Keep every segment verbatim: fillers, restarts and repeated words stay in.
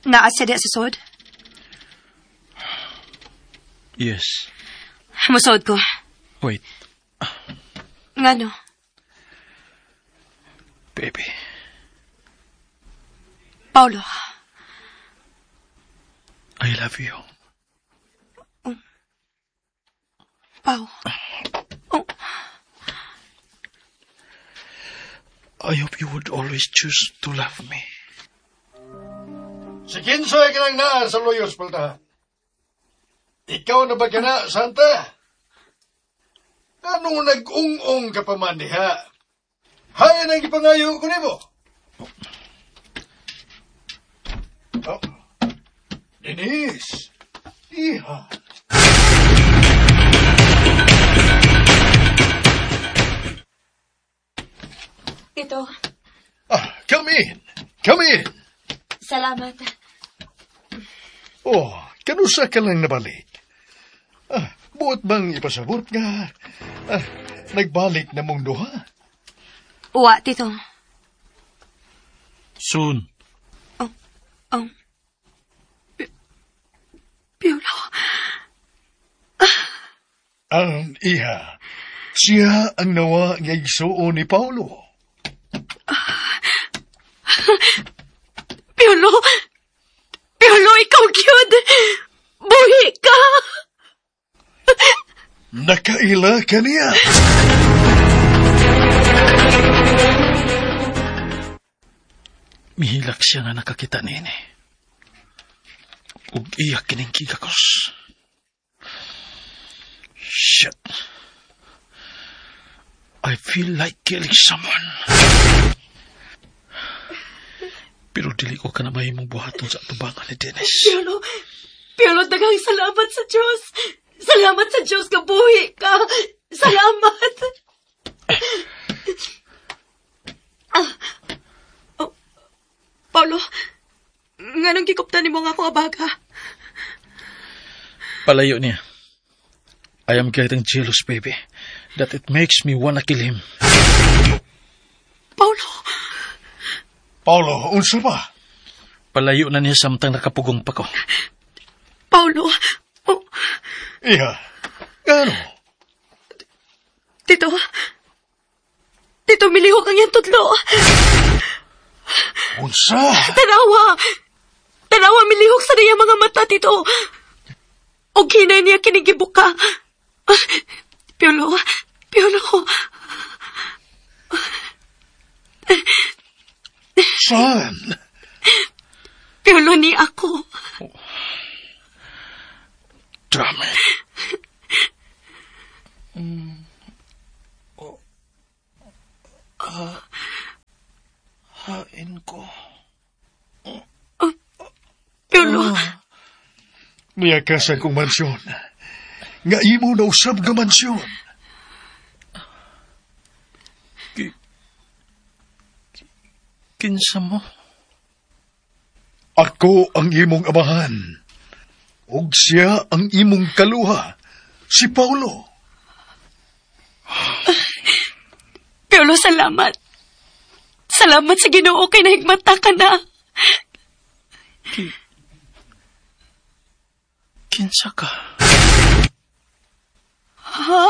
Naasya di susod? Yes. Musod ko. Wait. Ngano? Baby. Paulo. I love you. Oh. Pao. Oh. I hope you would always choose to love me. Si Kinsoy ka lang na sa lawyers palta. Ikaw na ba ka na, Santa? Anong nag-ung-ung ka pa man diha? Hay nang ipangayo ko nimo. Oh. Denise. Iha. Ito. Ah, come in. Come in. Salamat. Oh, kanusa ka lang nabalik? Ah, buot bang ipasabot nga? Ah, nagbalik na mong duha? Uwa, tito. Soon. Oh, oh. Pi- Piolo. Ang iha, siya ang nawa nga igsuon ni Paulo. Piolo! Piolo, ikaw gyud! Buhi ka! Nakaila ka niya. Mihilak siya nga nakakita nini. Ug iyak kining kigakos. Shit. I feel like killing someone. Pero dili ko ka na mahimong buhaton sa atubangan ni Dennis. Piolo, Piolo, daghang salamat sa Diyos. Salamat sa Diyos nga buhi ka. Salamat. Ah. Oh, Paulo, nga nang gikuptan ni mo nga ako abaga. Palayo niya. I am getting jealous, baby. That it makes me wanna kill him. Paulo. Paulo, unsa ba? Palayo na niya samtang nakapugong pa ko. Paulo. Oh. Iha, ano? Tito. Tito, milihok ang yan tudlo. Unsa? Tanawa. Tanawa, milihok sa niya mga mata, tito. O kinay niya kinigibuka. Piolo. Piolo. Saan? Piolo ni ako. Dami. Mm. Oh. Uh, hain ko. Oh. Piolo. Oh. Niyakasan kong mansyon. Nga imo na usab nga mansyon. Ki- Kinsa mo? Ako ang imong amahan. Ug siya ang imong kaluha, si Paulo. Piolo, salamat. Salamat sa Ginoo kay nahigmata ka na. Ki- Kinsa ka? Ha?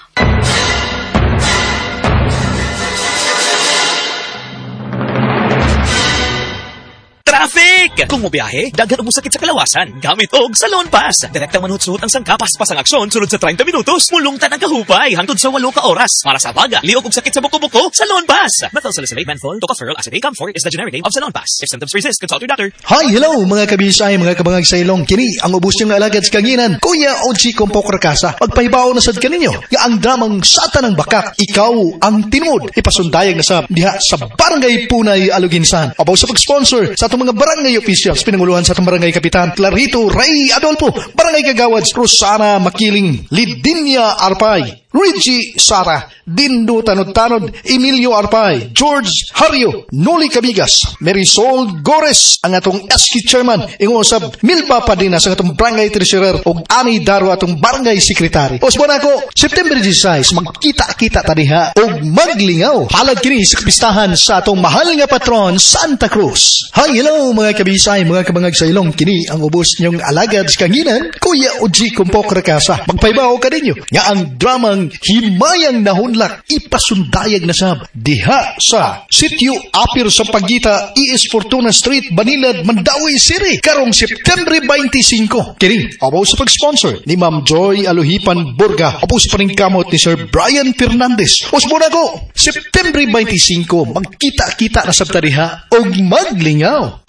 Traffic! Kung mo biyahe, daghan mo sakit sa kalawasan. Gamit og Salon Pass. Direktang manuhot-suhot ang sangkapas pas ang aksyon sulod sa thirty minutos. Mulungtan ang kahupay hangtod sa eight ka oras. Para sa baga, liog og sakit sa buko-buko, Salon Pass. Methylsalicylate, menthol, tocopherol, acetate, camphor is the generic name of Salon Pass. If symptoms persist, consult your doctor. Hi, hello mga kabisay, mga kabangag sa ilong. Kini ang ubos niyong alagad sa kanginan. Kuya O G Kompok Rakasa. Pagpahibaw na sad kaninyo. Ya ang dramang Sata ng Bakak. Ikaw ang tinod. Ipasundayag na sa diha sa Barangay Punay, Aluginsan. Abaw sa pag-sponsor sa itong mga barangay officials. Pinanguluhan sa itong barangay kapitan Clarito Ray Adolfo. Barangay Kagawads Rosana Makiling Lidinia Arpay. Reggie Sara, Dindo Tanod-Tanod, Emilio Arpay, George Hario, Noli Cabigas, Marisol Gores, ang atong S K Chairman, ingusab Milba Padinas, ang atong Barangay Treasurer, o Ani Daro, atong Barangay Secretary. Osbon ako, September disisays, magkita-kita taniha, o maglingaw. Halad kini sa kapistahan sa atong mahal nga patron, Santa Cruz. Hi, hello mga kabisay, mga kabangag sa ilong, kini ang ubos niyong alagad sa kanginan, Kuya Oji Kumpok Rakasa. Magpaibaw ka ninyo, nga ang dramang Himayang Nahunlak, ipasundayag na sab, diha sa Sitio Apir sa Pagita, E S Fortuna Street, Banilad, Mandawi City, karong September twenty-five. Kini, abaw sa pag-sponsor ni Ma'am Joy Aluhipan Burga, abaw sa paningkamot ni Sir Brian Fernandez. Usbon ako, September twenty-five, magkita-kita na sab tariha, og maglingaw.